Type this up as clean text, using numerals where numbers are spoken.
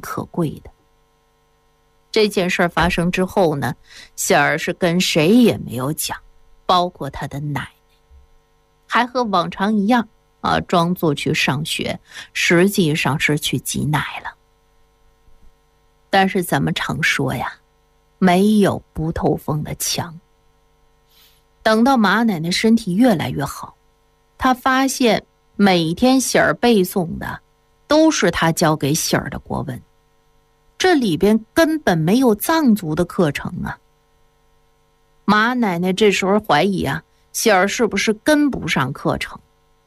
可贵的。这件事发生之后呢，喜儿是跟谁也没有讲，包括他的奶奶，还和往常一样装作去上学，实际上是去挤奶了。但是咱们常说呀，没有不透风的墙。等到马奶奶身体越来越好，她发现每天喜儿背诵的都是她教给喜儿的国文，这里边根本没有藏族的课程啊。马奶奶这时候怀疑喜儿是不是跟不上课程，